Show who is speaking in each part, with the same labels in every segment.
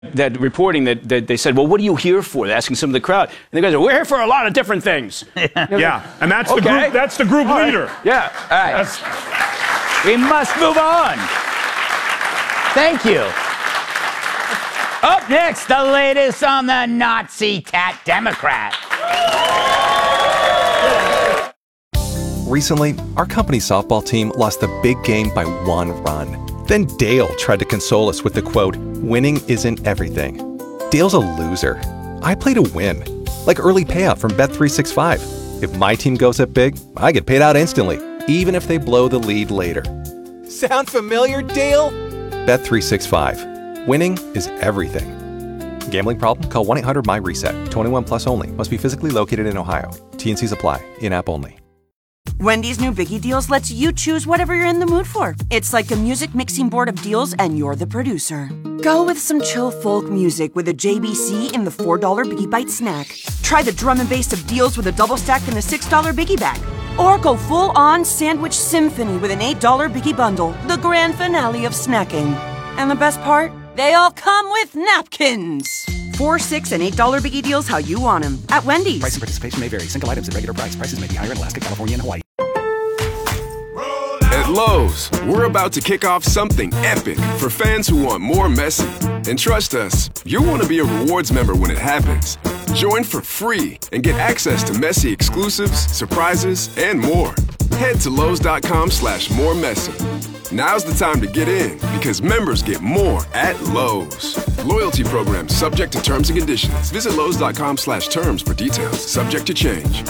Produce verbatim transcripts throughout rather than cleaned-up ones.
Speaker 1: that reporting that, that they said, well, what are you here for? They're asking some of the crowd. And the guys are, we're here for a lot of different things.
Speaker 2: Yeah, and that's
Speaker 1: Okay.
Speaker 2: the group, that's the group
Speaker 1: All
Speaker 2: leader.
Speaker 1: Right. Yeah, all right.
Speaker 2: That's-
Speaker 1: We must move on. Thank you. Up next, the latest on the Nazi tat Democrat.
Speaker 3: Recently, our company's softball team lost the big game by one run. Then Dale tried to console us with the quote, winning isn't everything. Dale's a loser. I play to win. Like early payout from Bet three sixty-five. If my team goes up big, I get paid out instantly, even if they blow the lead later. Sound familiar, Dale? Bet three sixty-five. Winning is everything. Gambling problem? Call one eight hundred M Y reset. twenty-one plus only. Must be physically located in Ohio. T and Cs apply. In-app only.
Speaker 4: Wendy's new Biggie Deals lets you choose whatever you're in the mood for. It's like a music mixing board of deals, and you're the producer. Go with some chill folk music with a J B C in the four dollar Biggie Bite snack. Try the drum and bass of deals with a double stack in the six dollar Biggie Bag. Or go full-on sandwich symphony with an eight dollar Biggie Bundle, the grand finale of snacking. And the best part? They all come with napkins. Four, six, and eight dollar Biggie Deals how you want them at Wendy's.
Speaker 5: Price and participation may vary. Single items at regular price. Prices may be higher in Alaska, California, and Hawaii.
Speaker 6: At Lowe's, we're about to kick off something epic for fans who want more Messi. And trust us, you'll want to be a rewards member when it happens. Join for free and get access to Messi exclusives, surprises, and more. Head to Lowe's.com slash more Messi. Now's the time to get in because members get more at Lowe's. Loyalty program subject to terms and conditions. Visit Lowe's.com slash terms for details. Subject to change.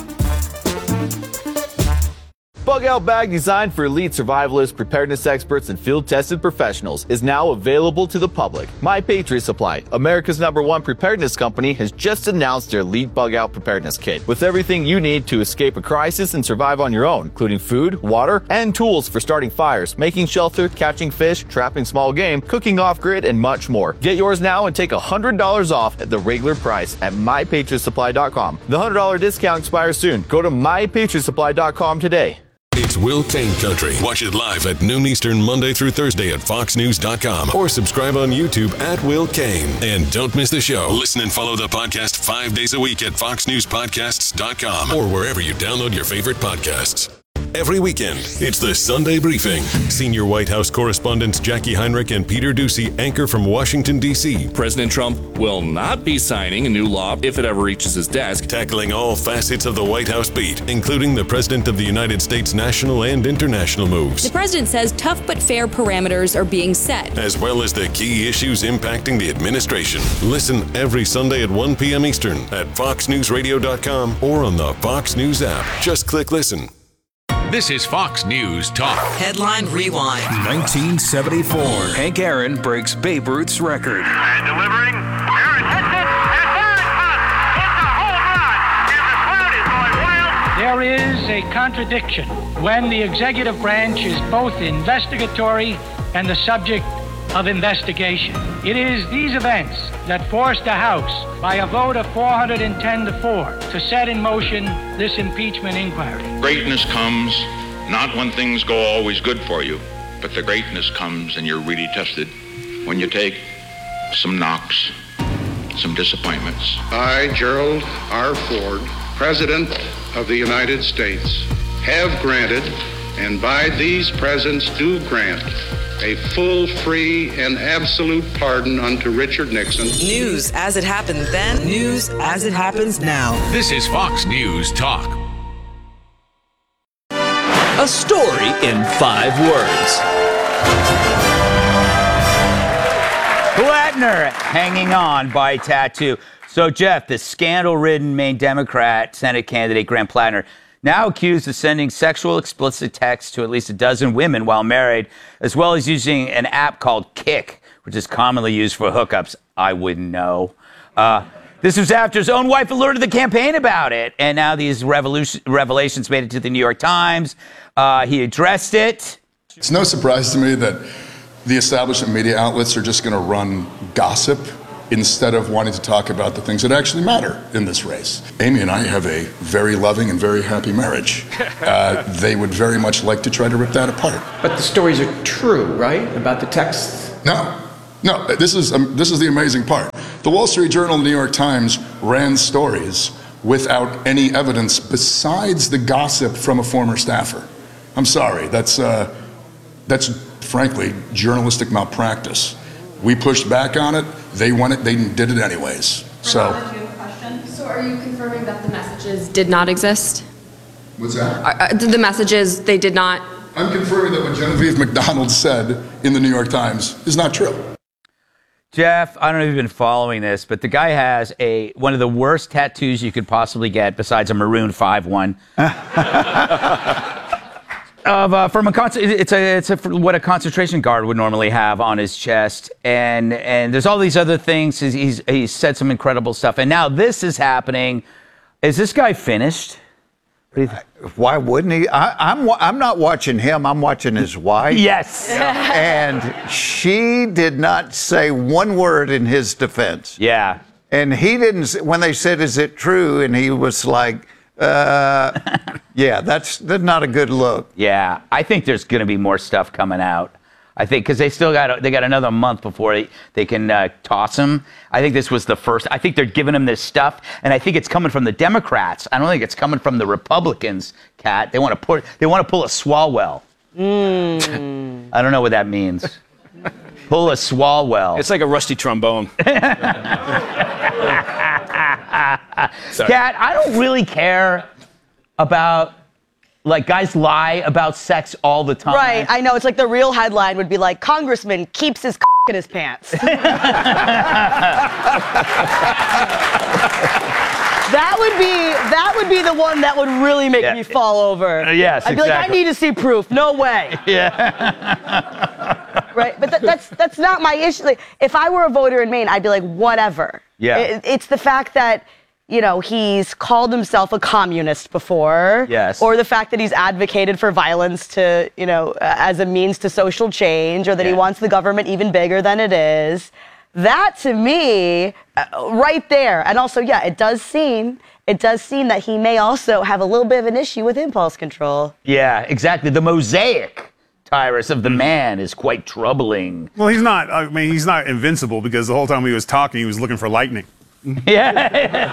Speaker 7: Bug Out Bag, designed for elite survivalists, preparedness experts, and field-tested professionals, is now available to the public. My Patriot Supply, America's number one preparedness company, has just announced their Elite Bug Out Preparedness Kit, with everything you need to escape a crisis and survive on your own, including food, water, and tools for starting fires, making shelter, catching fish, trapping small game, cooking off-grid, and much more. Get yours now and take one hundred dollars off at the regular price at my patriot supply dot com. The one hundred dollars discount expires soon. Go to my patriot supply dot com today.
Speaker 8: It's Will Kane Country. Watch it live at noon Eastern, Monday through Thursday at fox news dot com or subscribe on YouTube at Will Kane. And don't miss the show. Listen and follow the podcast five days a week at fox news podcasts dot com or wherever you download your favorite podcasts. Every weekend, it's the Sunday Briefing. Senior White House correspondents Jackie Heinrich and Peter Doocy anchor from Washington, D C
Speaker 9: President Trump will not be signing a new law if it ever reaches his desk.
Speaker 8: Tackling all facets of the White House beat, including the President of the United States' national and international moves.
Speaker 10: The president says tough but fair parameters are being set,
Speaker 8: as well as the key issues impacting the administration. Listen every Sunday at one p.m. Eastern at fox news radio dot com or on the Fox News app. Just click listen.
Speaker 11: This is Fox News Talk.
Speaker 12: Headline Rewind.
Speaker 11: nineteen seventy-four. Hank Aaron breaks Babe Ruth's record.
Speaker 13: And delivering. Aaron hits it. And there it comes. It's a home run. And the crowd is going wild.
Speaker 14: There is a contradiction when the executive branch is both investigatory and the subject of investigation. It is these events that forced the House, by a vote of four hundred ten to four, to set in motion this impeachment inquiry.
Speaker 15: Greatness comes not when things go always good for you, but the greatness comes and you're really tested when you take some knocks, some disappointments.
Speaker 16: I, Gerald R. Ford, President of the United States, have granted, and by these presents do grant, a full, free, and absolute pardon unto Richard Nixon.
Speaker 12: News as it happened then, news as it happens now.
Speaker 11: This is Fox News Talk.
Speaker 17: A story in five words.
Speaker 1: Blattner hanging on by tattoo. So, Jeff, the scandal-ridden Maine Democrat Senate candidate Grant Blattner, now accused of sending sexual explicit texts to at least a dozen women while married, as well as using an app called Kik, which is commonly used for hookups. I wouldn't know. Uh, this was after his own wife alerted the campaign about it, and now these revolution, revelations made it to the New York Times. Uh, he addressed it.
Speaker 18: It's no surprise to me that the establishment media outlets are just going to run gossip instead of wanting to talk about the things that actually matter in this race. Amy and I have a very loving and very happy marriage. Uh, they would very much like to try to rip that apart.
Speaker 19: But the stories are true, right? About the texts?
Speaker 18: No. No, this is um, this is the amazing part. The Wall Street Journal and the New York Times ran stories without any evidence besides the gossip from a former staffer. I'm sorry, that's uh, that's frankly journalistic malpractice. We pushed back on it. They won it. They did it anyways. So.
Speaker 19: So are you confirming that the messages did not exist?
Speaker 18: What's that?
Speaker 19: Uh, uh, the messages, they did not?
Speaker 18: I'm confirming that what Genevieve McDonald said in the New York Times is not true.
Speaker 1: Jeff, I don't know if you've been following this, but the guy has a one of the worst tattoos you could possibly get besides a Maroon five one. Of uh, from a con- it's a it's a what a concentration guard would normally have on his chest, and and there's all these other things. He's he's, he's said some incredible stuff, and now this is happening. Is this guy finished?
Speaker 20: Why wouldn't he? I, I'm I'm not watching him. I'm watching his wife.
Speaker 1: Yes,
Speaker 20: and she did not say one word in his defense.
Speaker 1: Yeah,
Speaker 20: and he didn't. When they said, "Is it true?" and he was like. Uh, yeah, that's, that's not a good look.
Speaker 1: Yeah, I think there's going to be more stuff coming out. I think because they still got they got another month before they, they can uh, toss him. I think this was the first. I think they're giving him this stuff, and I think it's coming from the Democrats. I don't think it's coming from the Republicans. Kat, they want to put they want to pull a Swalwell.
Speaker 21: Mm.
Speaker 1: I don't know what that means. Pull a Swalwell.
Speaker 21: It's like a rusty trombone.
Speaker 1: Kat, I don't really care about, like, guys lie about sex all the time.
Speaker 21: Right, I know. It's like the real headline would be like, Congressman keeps his c*** in his pants. That would be that would be the one that would really make
Speaker 1: Yeah.
Speaker 21: me fall over.
Speaker 1: Uh, yes,
Speaker 21: I'd be like, I
Speaker 1: exactly.
Speaker 21: need to see proof. No way.
Speaker 1: Yeah.
Speaker 21: Right, but th- that's that's not my issue. Like, if I were a voter in Maine, I'd be like, whatever.
Speaker 1: Yeah.
Speaker 21: It, it's the fact that, you know, he's called himself a communist before.
Speaker 1: Yes.
Speaker 21: Or the fact that he's advocated for violence to, you know, uh, as a means to social change, or that he
Speaker 1: Yeah.
Speaker 21: wants the government even bigger than it is. That, to me, uh, right there. And also, yeah, it does seem, it does seem that he may also have a little bit of an issue with impulse control.
Speaker 1: Yeah, exactly. The mosaic, Tyrus, of the man is quite troubling.
Speaker 2: Well, he's not. I mean, he's not invincible because the whole time he was talking, he was looking for lightning.
Speaker 1: Yeah.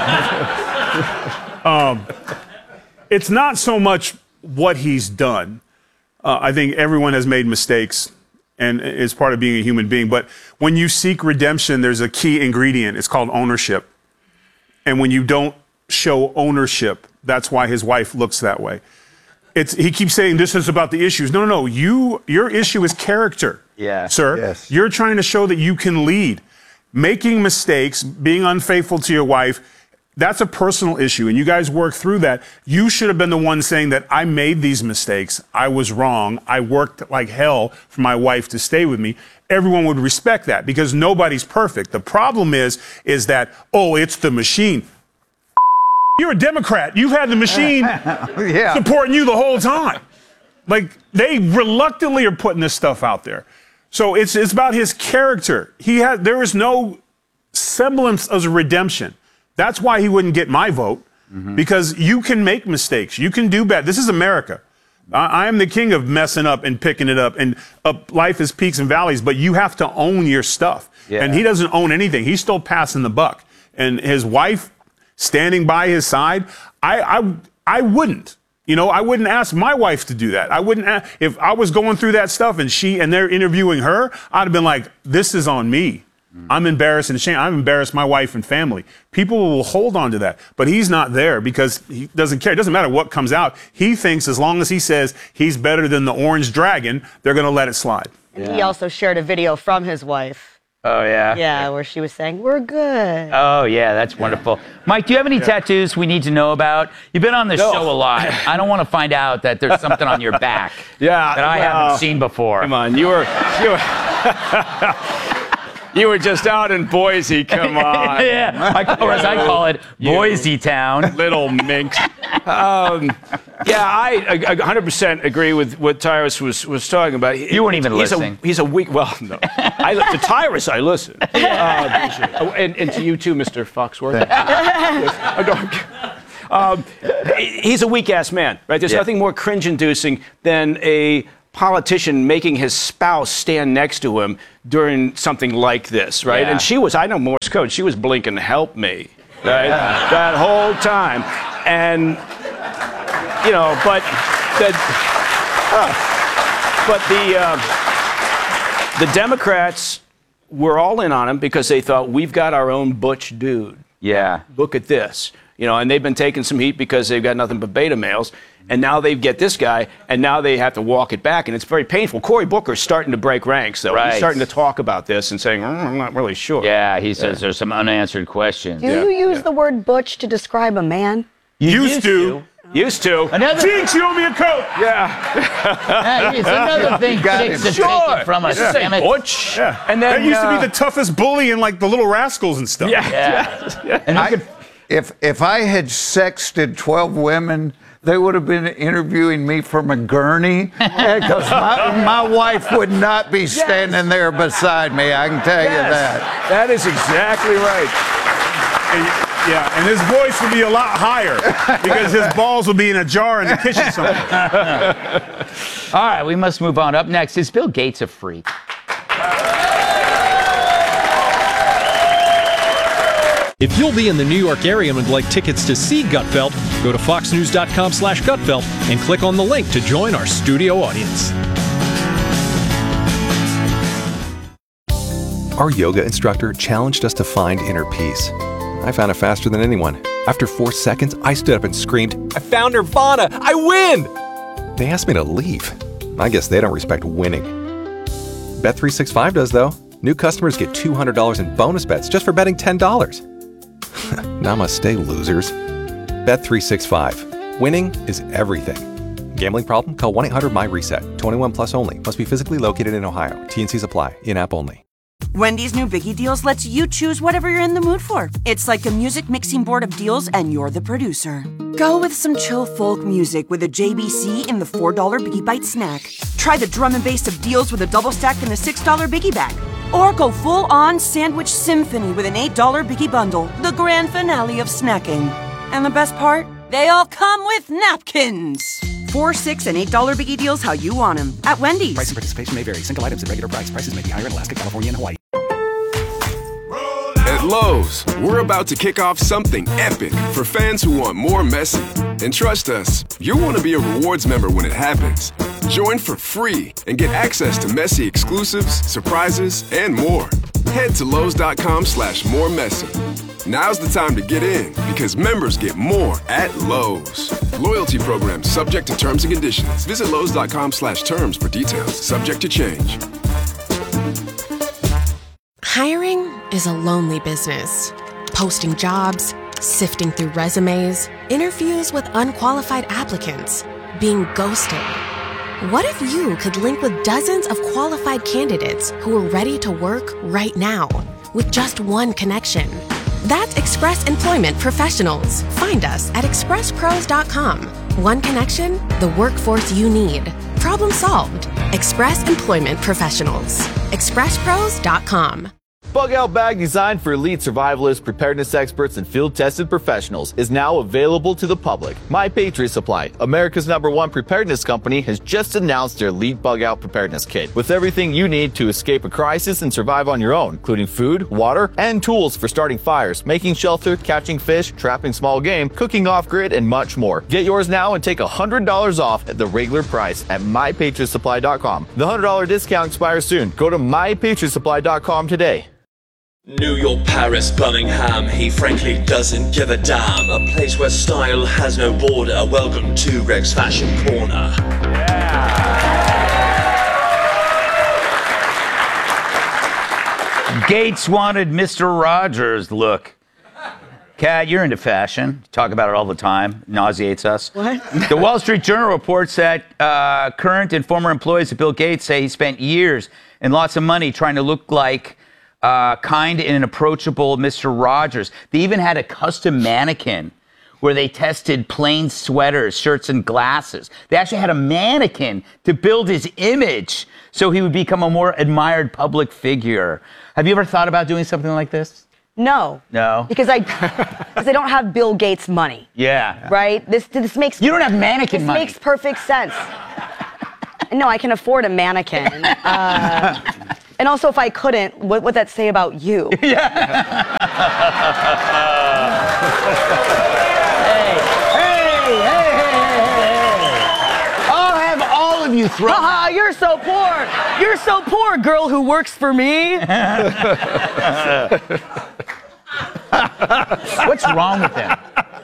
Speaker 2: um, it's not so much what he's done. Uh, I think everyone has made mistakes, and it's part of being a human being. But when you seek redemption, there's a key ingredient. It's called ownership. And when you don't show ownership, that's why his wife looks that way. It's, he keeps saying this is about the issues. No, no, no. You, your issue is character,
Speaker 1: Yeah.
Speaker 2: sir.
Speaker 20: Yes.
Speaker 2: You're trying to show that you can lead. Making mistakes, being unfaithful to your wife, that's a personal issue, and you guys work through that. You should have been the one saying that I made these mistakes. I was wrong. I worked like hell for my wife to stay with me. Everyone would respect that because nobody's perfect. The problem is, is that, oh, it's the machine. You're a Democrat. You've had the machine
Speaker 20: Yeah.
Speaker 2: supporting you the whole time. Like, they reluctantly are putting this stuff out there. So it's it's about his character. He had there is no semblance of redemption. That's why he wouldn't get my vote, because you can make mistakes. You can do bad. This is America. I, I am the king of messing up and picking it up, and up, life is peaks and valleys, but you have to own your stuff.
Speaker 1: Yeah.
Speaker 2: And he doesn't own anything. He's still passing the buck. And his wife standing by his side, I I, I wouldn't. You know, I wouldn't ask my wife to do that. I wouldn't ask, if I was going through that stuff and she and they're interviewing her, I'd have been like, this is on me. I'm embarrassed and ashamed. I've embarrassed my wife and family. People will hold on to that. But he's not there because he doesn't care. It doesn't matter what comes out. He thinks as long as he says he's better than the orange dragon, they're going to let it slide.
Speaker 21: And he also shared a video from his wife.
Speaker 1: Oh, yeah.
Speaker 21: Yeah, where she was saying, we're good.
Speaker 1: Oh, yeah, that's wonderful. Mike, do you have any tattoos we need to know about? You've been on this
Speaker 21: No.
Speaker 1: show a lot. I don't want to find out that there's something on your back
Speaker 21: Yeah,
Speaker 1: that I
Speaker 21: well,
Speaker 1: haven't seen before.
Speaker 21: come on, you were- you were-
Speaker 22: You were just out in Boise, come on.
Speaker 1: Yeah, I, or as I call it, Boise Town.
Speaker 22: Little minx. Um, yeah, I, I one hundred percent agree with what Tyrus was, was talking about.
Speaker 1: You weren't even
Speaker 22: he's
Speaker 1: listening.
Speaker 22: A, he's a weak, well, no. I, to Tyrus, I listen. Uh, and, and to you too, Mister Foxworth. I don't- Um, he's a weak-ass man, right? There's
Speaker 1: Yeah.
Speaker 22: nothing more cringe-inducing than a politician making his spouse stand next to him during something like this, right?
Speaker 1: Yeah.
Speaker 22: And she was, I know Morse code, she was blinking, help me, right? Yeah. That whole time. And, you know, but the, uh, but the, uh, the Democrats were all in on him because they thought, we've got our own butch dude.
Speaker 1: Yeah.
Speaker 22: Look at this. You know, and they've been taking some heat because they've got nothing but beta males. And now they get this guy, and now they have to walk it back, and it's very painful. Cory Booker's starting to break ranks, though.
Speaker 1: Right.
Speaker 22: He's starting to talk about this and saying, mm, I'm not really sure.
Speaker 1: Yeah, he says
Speaker 22: Yeah.
Speaker 1: there's some unanswered questions.
Speaker 21: Do you use the word butch to describe a man?
Speaker 22: You used, to. Used to.
Speaker 1: Another
Speaker 2: Jinx, you owe me a coat.
Speaker 22: Yeah.
Speaker 1: It's another thing critics have taken from us.
Speaker 22: Just say
Speaker 1: Damn it.
Speaker 22: butch.
Speaker 2: Yeah.
Speaker 22: And then,
Speaker 2: that used
Speaker 22: uh,
Speaker 2: to be the toughest bully in like the Little Rascals and stuff.
Speaker 22: Yeah.
Speaker 1: Yeah.
Speaker 22: yeah.
Speaker 1: And
Speaker 20: I-
Speaker 1: you could,
Speaker 20: If if I had sexted twelve women, they would have been interviewing me from a gurney, because my, my wife would not be standing there beside me. I can tell you
Speaker 22: Yes.
Speaker 20: that.
Speaker 22: That is exactly right.
Speaker 2: And, yeah, and his voice would be a lot higher because his balls would be in a jar in the kitchen somewhere.
Speaker 1: all right, we must move on. Up next, is Bill Gates a freak?
Speaker 3: If you'll be in the New York area and would like tickets to see Gutfeld, go to foxnews.com slash Gutfeld and click on the link to join our studio audience.
Speaker 4: Our yoga instructor challenged us to find inner peace. I found it faster than anyone. After four seconds, I stood up and screamed, I found Nirvana! I win! They asked me to leave. I guess they don't respect winning. Bet three sixty-five does, though. New customers get two hundred dollars in bonus bets just for betting ten dollars. Namaste, losers. Bet three sixty-five. Winning is everything. Gambling problem? Call one eight hundred my reset. twenty-one plus only. Must be physically located in Ohio. T N Cs apply. In-app only.
Speaker 23: Wendy's new Biggie Deals lets you choose whatever you're in the mood for. It's like a music mixing board of deals, and you're the producer. Go with some chill folk music with a J B C in the four dollar Biggie Bite snack. Try the drum and bass of deals with a double stack in the six dollar Biggie Bag. Or go full-on sandwich symphony with an eight dollar Biggie Bundle, the grand finale of snacking. And the best part? They all come with napkins. Four, six, and eight dollar Biggie Deals how you want them at Wendy's.
Speaker 5: Price and participation may vary. Single items at regular price. Prices may be higher in Alaska, California, and Hawaii.
Speaker 6: At Lowe's, we're about to kick off something epic for fans who want more messy. And trust us, you'll want to be a rewards member when it happens. Join for free and get access to messy exclusives, surprises, and more. Head to Lowe's.com slash more messy. Now's the time to get in because members get more at Lowe's. Loyalty program subject to terms and conditions. Visit Lowe's.com slash terms for details. Subject to change.
Speaker 24: Hiring is a lonely business. Posting jobs, sifting through resumes, interviews with unqualified applicants, being ghosted. What if you could link with dozens of qualified candidates who are ready to work right now with just one connection? That's Express Employment Professionals. Find us at express pros dot com. One connection, the workforce you need. Problem solved. Express Employment Professionals. express pros dot com.
Speaker 7: Bug Out Bag, designed for elite survivalists, preparedness experts, and field-tested professionals, is now available to the public. My Patriot Supply, America's number one preparedness company, has just announced their Elite Bug Out Preparedness Kit, with everything you need to escape a crisis and survive on your own, including food, water, and tools for starting fires, making shelter, catching fish, trapping small game, cooking off-grid, and much more. Get yours now and take one hundred dollars off at the regular price at my patriot supply dot com. The one hundred dollars discount expires soon. Go to my patriot supply dot com today.
Speaker 17: New York, Paris, Birmingham, he frankly doesn't give a damn. A place where style has no border. Welcome to Greg's Fashion Corner.
Speaker 1: Gates wanted Mister Rogers look. Kat, you're into fashion. You talk about it all the time. Nauseates us.
Speaker 21: What?
Speaker 1: The Wall Street Journal reports that uh, current and former employees of Bill Gates say he spent years and lots of money trying to look like uh, kind and approachable Mister Rogers. They even had a custom mannequin where they tested plain sweaters, shirts, and glasses. They actually had a mannequin to build his image so he would become a more admired public figure. Have you ever thought about doing something like this?
Speaker 21: No.
Speaker 1: No?
Speaker 21: Because I, because I don't have Bill Gates money.
Speaker 1: Yeah.
Speaker 21: Right? This this makes
Speaker 1: You don't have mannequin
Speaker 21: this
Speaker 1: money.
Speaker 21: makes perfect sense. No, I can afford a mannequin. Uh, and also, if I couldn't, what would that say about you?
Speaker 1: Yeah. hey, hey, hey, hey, hey. I'll have all of you throw.
Speaker 21: Haha, you're so poor. You're so poor, girl who works for me.
Speaker 1: What's wrong with him?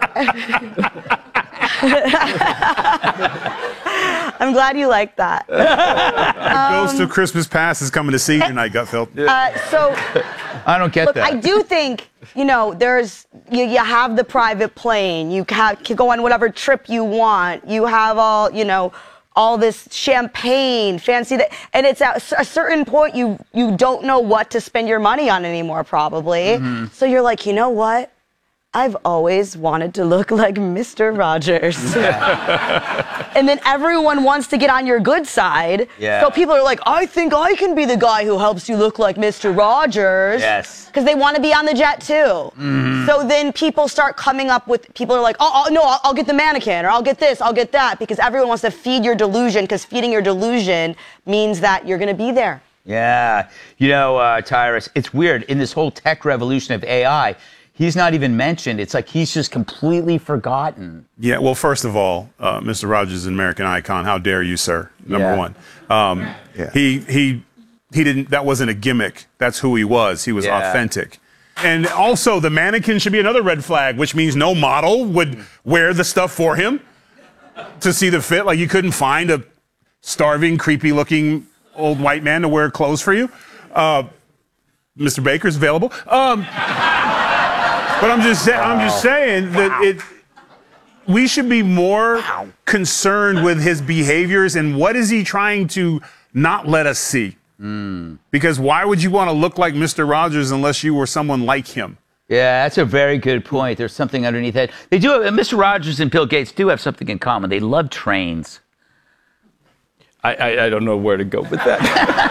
Speaker 21: I'm glad you like that.
Speaker 2: The Ghost of Christmas Past is coming to see you tonight, Gutfeld.
Speaker 21: Uh, so,
Speaker 1: I don't get
Speaker 21: look,
Speaker 1: that.
Speaker 21: I do think, you know, there's, you, you have the private plane, you can, can go on whatever trip you want, you have all, you know, all this champagne, fancy, that, and it's at a certain point you you don't know what to spend your money on anymore, probably.
Speaker 1: Mm-hmm.
Speaker 21: So you're like, you know what? I've always wanted to look like Mister Rogers. And then everyone wants to get on your good side.
Speaker 1: Yeah.
Speaker 21: So people are like, I think I can be the guy who helps you look like Mister Rogers.
Speaker 1: Yes.
Speaker 21: Because they want to be on the jet too.
Speaker 1: Mm-hmm.
Speaker 21: So then people start coming up with, people are like, oh, oh no, I'll, I'll get the mannequin, or I'll get this, I'll get that, because everyone wants to feed your delusion, because feeding your delusion means that you're going to be there.
Speaker 1: Yeah. You know, uh, Tyrus, it's weird. In this whole tech revolution of A I, he's not even mentioned. It's like he's just completely forgotten.
Speaker 2: Yeah, well, first of all, uh, Mister Rogers is an American icon. How dare you, sir? Number
Speaker 1: Yeah.
Speaker 2: one. Um,
Speaker 1: Yeah.
Speaker 2: He he he didn't. That wasn't a gimmick. That's who he was. He was
Speaker 1: Yeah.
Speaker 2: authentic. And also, the mannequin should be another red flag, which means no model would wear the stuff for him to see the fit. Like you couldn't find a starving, creepy-looking old white man to wear clothes for you. Uh, Mister Baker's available. Um, But I'm just saying, I'm just saying that it. We should be more concerned with his behaviors and what is he trying to not let us see.
Speaker 1: Mm.
Speaker 2: Because why would you want to look like Mister Rogers unless you were someone like him?
Speaker 1: Yeah, that's a very good point. There's something underneath that. They do have, Mister Rogers and Bill Gates do have something in common. They love trains.
Speaker 22: I, I, I don't know where to go with that.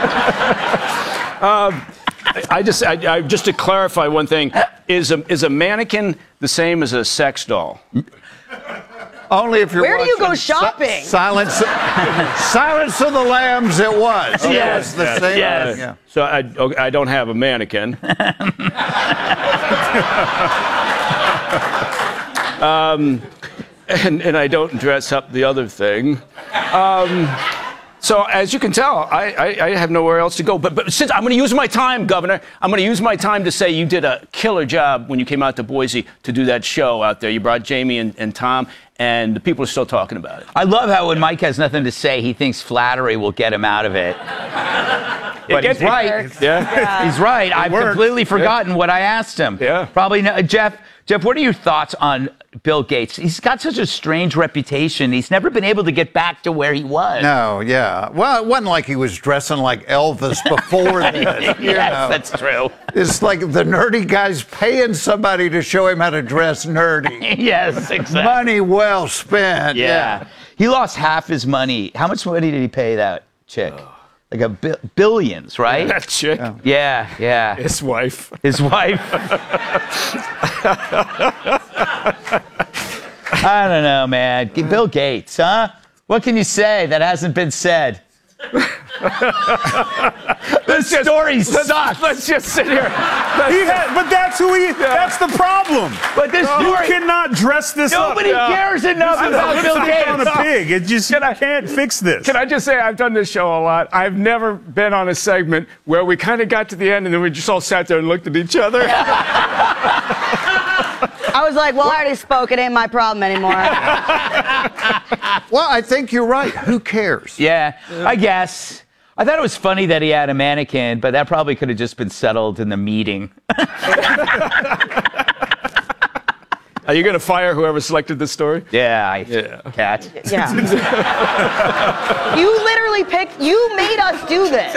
Speaker 22: um, I just, I, I, just to clarify one thing, is a, is a mannequin the same as a sex doll?
Speaker 20: Only if you're
Speaker 21: Where do you go
Speaker 20: watching
Speaker 21: shopping?
Speaker 20: Si- Silence, Silence of the Lambs. It was. It
Speaker 22: Yes,
Speaker 20: was the
Speaker 22: yes,
Speaker 20: same.
Speaker 22: yes.
Speaker 20: Yeah.
Speaker 22: So I, okay, I don't have a mannequin. um, and, and I don't dress up the other thing. Um, So as you can tell, I, I, I have nowhere else to go. But, but since I'm going to use my time, Governor, I'm going to use my time to say you did a killer job when you came out to Boise to do that show out there. You brought Jamie and, and Tom, and the people are still talking about it.
Speaker 1: I love how when Mike has nothing to say, he thinks flattery will get him out of it. But
Speaker 22: It
Speaker 1: he's
Speaker 22: gets-
Speaker 1: right.
Speaker 22: Yeah.
Speaker 21: Yeah.
Speaker 1: He's right. I've
Speaker 22: works.
Speaker 1: completely forgotten
Speaker 22: Yeah.
Speaker 1: what I asked him.
Speaker 22: Yeah.
Speaker 1: Probably no, Jeff. Jeff, what are your thoughts on Bill Gates? He's got such a strange reputation. He's never been able to get back to where he was.
Speaker 20: No, yeah. Well, it wasn't like he was dressing like Elvis before this. you
Speaker 1: Yes,
Speaker 20: know.
Speaker 1: that's true.
Speaker 20: It's like the nerdy guy's paying somebody to show him how to dress nerdy.
Speaker 1: Yes, exactly.
Speaker 20: Money well spent.
Speaker 1: Yeah.
Speaker 20: Yeah.
Speaker 1: He lost half his money. How much money did he pay that chick? Like a bi- billions, right?
Speaker 22: That chick.
Speaker 1: Yeah, yeah.
Speaker 22: His wife.
Speaker 1: His wife. I don't know, man. Bill Gates, huh? What can you say that hasn't been said? This story
Speaker 22: let's,
Speaker 1: sucks.
Speaker 22: Let's just sit here.
Speaker 2: He had, but that's who he. That's the problem.
Speaker 1: But this
Speaker 2: You
Speaker 1: story,
Speaker 2: cannot dress this
Speaker 1: nobody
Speaker 2: up.
Speaker 1: cares enough
Speaker 2: This is
Speaker 1: about Bill
Speaker 2: lipstick on
Speaker 1: Gates.
Speaker 2: a pig. It just you can't fix this.
Speaker 22: Can I just say I've done this show a lot. I've never been on a segment where we kind of got to the end and then we just all sat there and looked at each other.
Speaker 21: I was like, well, I already spoke. It ain't my problem anymore.
Speaker 20: Well, I think you're right. Who cares?
Speaker 1: Yeah, I guess. I thought it was funny that he had a mannequin, but that probably could have just been settled in the meeting.
Speaker 22: Are you going to fire whoever selected this story?
Speaker 1: Yeah, I,
Speaker 22: Yeah.
Speaker 1: cat.
Speaker 21: Yeah. You literally picked, you made us do this.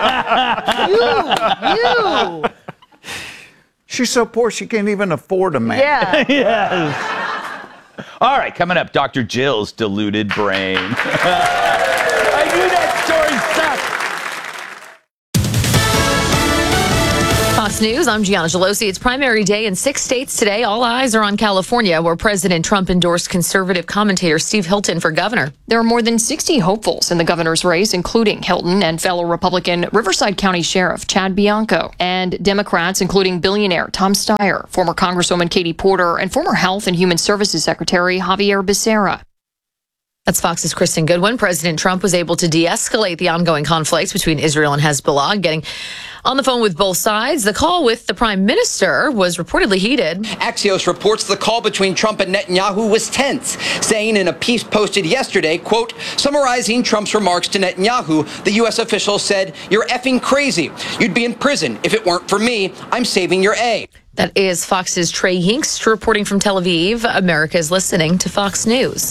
Speaker 21: You, you.
Speaker 20: She's so poor she can't even afford a man.
Speaker 21: Yeah.
Speaker 1: Yes. All right, coming up, Doctor Jill's deluded brain. I knew that story sucked.
Speaker 8: Fox News, I'm Gianna Gelosi. It's primary day in six states today. All eyes are on California, where President Trump endorsed conservative commentator Steve Hilton for governor.
Speaker 9: There are more than sixty hopefuls in the governor's race, including Hilton and fellow Republican Riverside County Sheriff Chad Bianco, and Democrats including billionaire Tom Steyer, former Congresswoman Katie Porter, and former Health and Human Services Secretary Javier Becerra.
Speaker 8: That's Fox's Kristen Goodwin. President Trump was able to de-escalate the ongoing conflicts between Israel and Hezbollah, getting on the phone with both sides. The call with the prime minister was reportedly heated.
Speaker 10: Axios reports the call between Trump and Netanyahu was tense, saying in a piece posted yesterday, quote, summarizing Trump's remarks to Netanyahu, the U S official said, "You're effing crazy. You'd be in prison. If it weren't for me, I'm saving your A."
Speaker 8: That is Fox's Trey Hinkst reporting from Tel Aviv. America is listening to Fox News.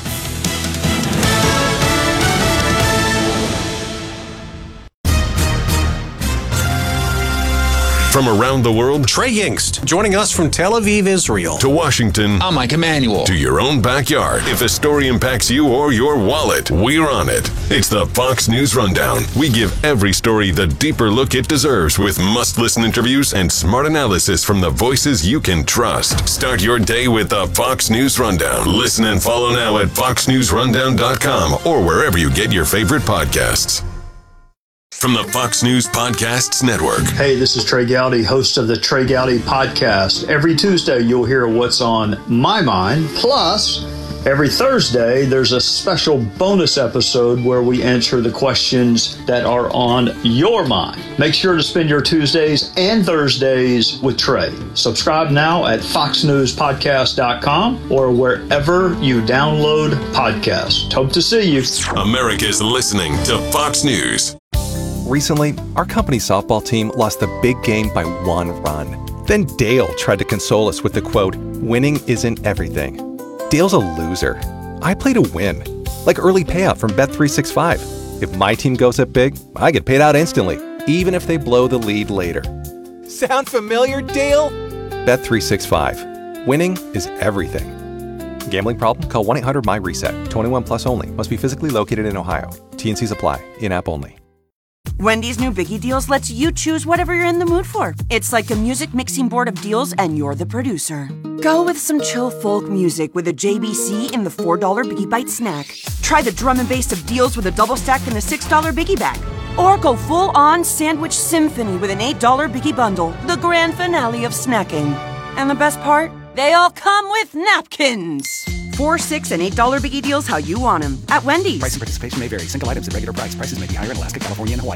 Speaker 13: From around the world,
Speaker 25: Trey Hinkst, joining us from Tel Aviv, Israel.
Speaker 13: To Washington,
Speaker 25: I'm Mike Emanuel.
Speaker 13: To your own backyard. If a story impacts you or your wallet, we're on it. It's the Fox News Rundown. We give every story the deeper look it deserves with must-listen interviews and smart analysis from the voices you can trust. Start your day with the Fox News Rundown. Listen and follow now at fox news rundown dot com or wherever you get your favorite podcasts. From the Fox News Podcasts Network.
Speaker 26: Hey, this is Trey Gowdy, host of the Trey Gowdy Podcast. Every Tuesday, you'll hear what's on my mind. Plus, every Thursday, there's a special bonus episode where we answer the questions that are on your mind. Make sure to spend your Tuesdays and Thursdays with Trey. Subscribe now at fox news podcast dot com or wherever you download podcasts. Hope to see you.
Speaker 13: America's listening to Fox News.
Speaker 4: Recently, our company's softball team lost the big game by one run. Then Dale tried to console us with the quote, "Winning isn't everything." Dale's a loser. I play to win. Like early payout from Bet three sixty-five. If my team goes up big, I get paid out instantly, even if they blow the lead later. Sound familiar, Dale? Bet three sixty-five. Winning is everything. Gambling problem? Call one eight hundred my reset. twenty-one plus only. Must be physically located in Ohio. T and Cs apply. In-app only.
Speaker 23: Wendy's new Biggie Deals lets you choose whatever you're in the mood for. It's like a music mixing board of deals, and you're the producer. Go with some chill folk music with a J B C in the four dollar Biggie Bite snack. Try the drum and bass of deals with a double stack in the six dollar Biggie Bag. Or go full-on sandwich symphony with an eight dollar Biggie Bundle, the grand finale of snacking. And the best part? They all come with napkins. Four, six, and eight dollar Biggie Deals how you want them at Wendy's.
Speaker 5: Price and participation may vary. Single items at regular price. Prices may be higher in Alaska, California, and Hawaii.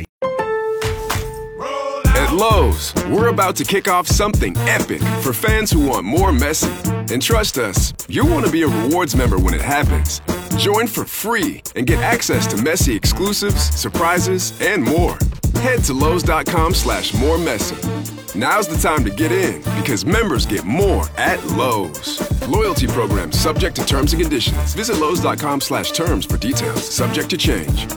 Speaker 6: At Lowe's, we're about to kick off something epic for fans who want more Messi. And trust us, you'll want to be a rewards member when it happens. Join for free and get access to Messi exclusives, surprises, and more. Head to Lowe's dot com slash more Messi. Now's the time to get in because members get more at Lowe's. Loyalty program subject to terms and conditions. Visit Lowe's dot com slash terms for details. Subject to change.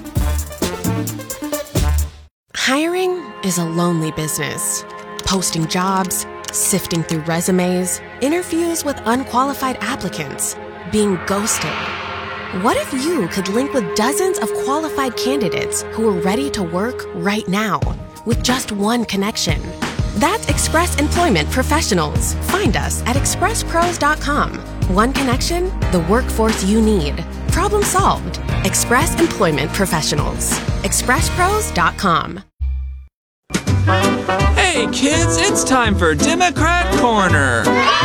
Speaker 24: Hiring is a lonely business. Posting jobs, sifting through resumes, interviews with unqualified applicants, being ghosted. What if you could link with dozens of qualified candidates who are ready to work right now with just one connection? That's Express Employment Professionals. Find us at express pros dot com. One connection, the workforce you need. Problem solved. Express Employment Professionals. express pros dot com.
Speaker 27: Hey kids, it's time for Democrat Corner.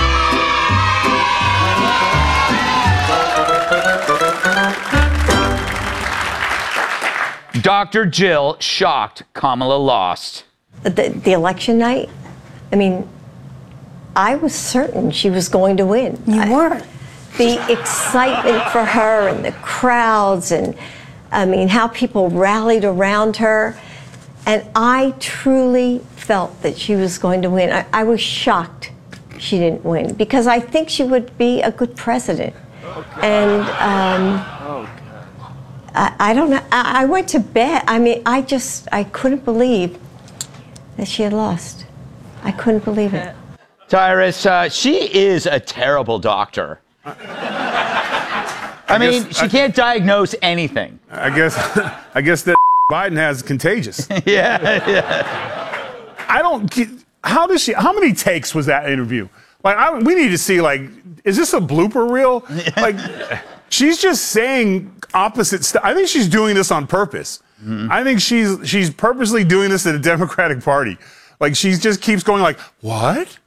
Speaker 1: Doctor Jill shocked Kamala lost.
Speaker 28: The, the election night, I mean, I was certain she was going to win. You I, were. The excitement for her and the crowds and, I mean, how people rallied around her. And I truly felt that she was going to win. I, I was shocked she didn't win because I think she would be a good president. Okay. And um, okay. I, I don't know. I, I went to bed. I mean, I just, I couldn't believe that she had lost. I couldn't believe it.
Speaker 1: Tyrus, uh, she is a terrible doctor. I, I mean, guess, she I, can't diagnose anything.
Speaker 2: I guess, I guess that Biden has contagious.
Speaker 1: yeah, yeah.
Speaker 2: I don't. how does she? How many takes was that interview? Like, I, we need to see. Like, is this a blooper reel? Like, she's just saying opposite stuff. I think she's doing this on purpose. Mm-hmm. I think she's she's purposely doing this to the Democratic Party. Like, she just keeps going like, what?